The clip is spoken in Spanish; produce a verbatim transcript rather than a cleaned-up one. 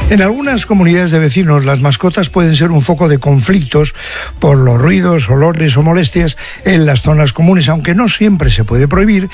En algunas comunidades de vecinos, las mascotas pueden ser un foco de conflictos por los ruidos, olores o molestias en las zonas comunes, aunque no siempre se puede prohibir